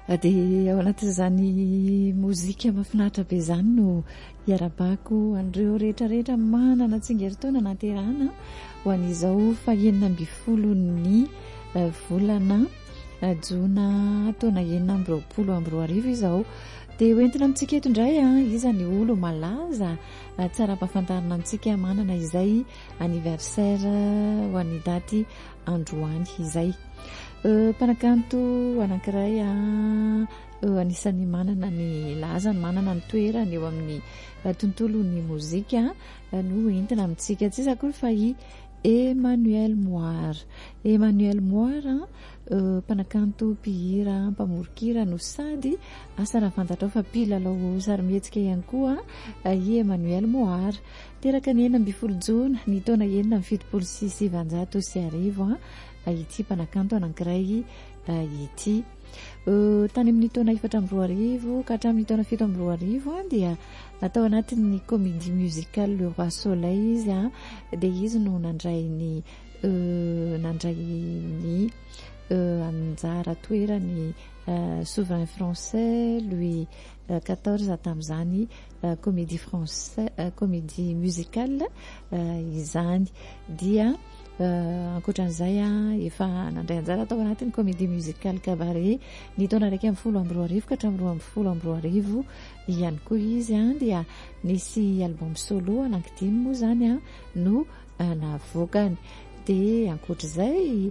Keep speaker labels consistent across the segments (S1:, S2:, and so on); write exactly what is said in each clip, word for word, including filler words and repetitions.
S1: dia ao anatin'izany mozika mahafinaritra be izany no hiarabako an'ireo rehetrarehetra manana tsingeritaona naterana ho an'izao fahenina amby folony volana jona taona enina amby roapolo amby roa arivo izao. Dia hoentina amintsika eto indray a izany olo malaza tsara ampahafantarina antsika manana izay anniversaire ho an'ny daty androany izay. Mpanakanto anankiray a anisany manana ny lazany, manana ny toerany eo amin'ny tontolo ny mozika no entina amintsika tsy iza koa fa i Emmanuel Moir. Emmanuel Moir mpanakanto, mpihira, mpamorokira no sady asa raha fantatrao fa mpilalao sarimihetsika ihany koa i Emmanuel Moir. Teraka ny enina amby folo jona ny taona enina amby fitopolo sy sivanjato sy arivo ity mpanakanto anankiray ity. Tany amin'ny taona efatra amby roa arivo ka hatramin'ny taona fito amby roa arivo dia natao anatin'ny comédie musicale Le Roi Soleil izy a, dia izy no nandray ny nandray ny anjara toerany souverain français Louis quatorze tamin'izany comédie français comédie musicale izany. Dia ankoatran'izay a efa nandray anjara tao anatin'ny comédie musicale cabaret ny taona raiky amby folo amby roa arivo ka hatramin'ny roa amby folo amby roa arivo ihany koa izy a. Dia nisy album solo anankidimy moa zany a no navoakany. Dia ankoatr'izay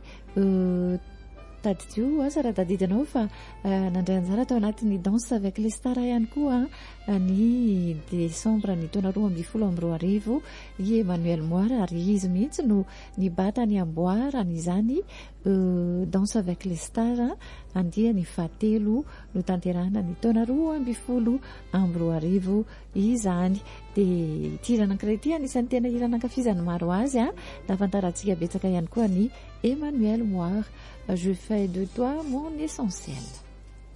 S1: tadidio asa raha tadidinao fa nandray anjara tao anatin'ny danse avec les stars ihany koa ny décembre ny taona roa amby folo amby roa arivo i Emmanuel Moir, ary izy mihitsy no nibata ny amboarany izany danse avec les stars andia ny fahatelo no tanterahana ny taona roa amby folo amby roa arivo izany. Dia ity hira anankiray ity anisan'ny tena hira nankafizany maro azy a, nahafantarantsika betsaka ihany koa ny Emmanuel Moir. Je fais de toi mon essentiel.